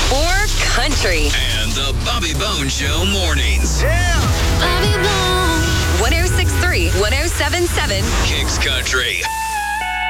or country. And the Bobby Bone Show mornings. Bobby Bone. 106.3, 107.7. Kicks Country.